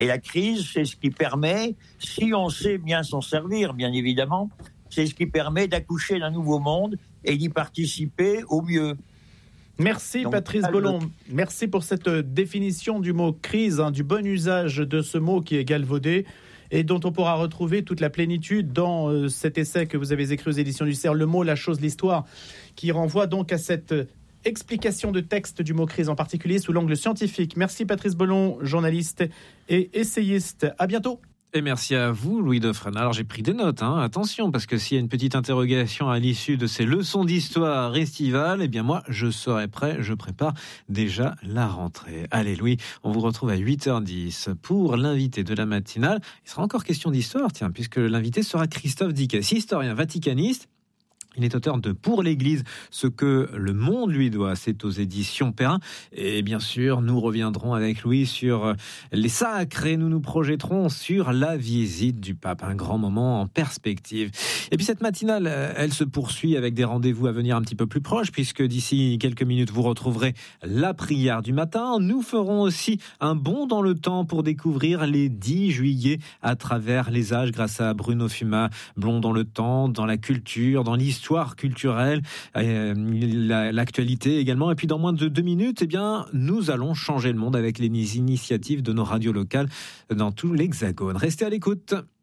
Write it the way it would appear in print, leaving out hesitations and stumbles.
Et la crise, c'est ce qui permet, si on sait bien s'en servir, bien évidemment, c'est ce qui permet d'accoucher d'un nouveau monde et d'y participer au mieux. Merci Patrice Bollon, merci pour cette définition du mot crise, du bon usage de ce mot qui est galvaudé et dont on pourra retrouver toute la plénitude dans cet essai que vous avez écrit aux éditions du CERF, Le mot, la chose, l'histoire, qui renvoie donc à cette explication de texte du mot crise, en particulier sous l'angle scientifique. Merci Patrice Bollon, journaliste et essayiste. À bientôt. Et merci à vous, Louis Dauphren. Alors, j'ai pris des notes, attention, parce que s'il y a une petite interrogation à l'issue de ces leçons d'histoire estivales, eh bien moi, je serai prêt, je prépare déjà la rentrée. Allez, Louis, on vous retrouve à 8h10 pour l'invité de la matinale. Il sera encore question d'histoire, puisque l'invité sera Christophe Dickès, historien vaticaniste. Il est auteur de Pour l'Église, ce que le monde lui doit. C'est aux éditions Perrin. Et bien sûr, nous reviendrons avec Louis sur les sacres et nous nous projetterons sur la visite du pape. Un grand moment en perspective. Et puis cette matinale, elle se poursuit avec des rendez-vous à venir un petit peu plus proches, puisque d'ici quelques minutes, vous retrouverez la prière du matin. Nous ferons aussi un bond dans le temps pour découvrir les 10 juillet à travers les âges grâce à Bruno Fumat. Bond dans le temps, dans la culture, dans l'histoire culturelle, l'actualité également. Et puis dans moins de 2 minutes, nous allons changer le monde avec les initiatives de nos radios locales dans tout l'Hexagone. Restez à l'écoute.